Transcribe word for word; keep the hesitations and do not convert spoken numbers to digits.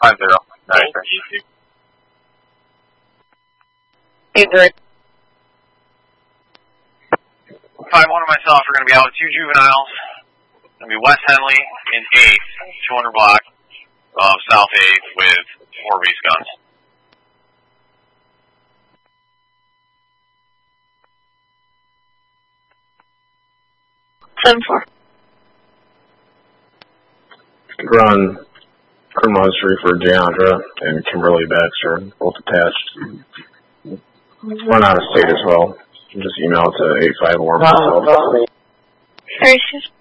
Five zero. Nine three. Eight three. Five one and myself are going to be out with two juveniles. Going to be West Henley in eight, two hundred block of South eight with four Reese guns. Seven four. Run criminal history for Deandra and Kimberly Baxter, both attached. Run out of state as well. Just email it to eight five one. Very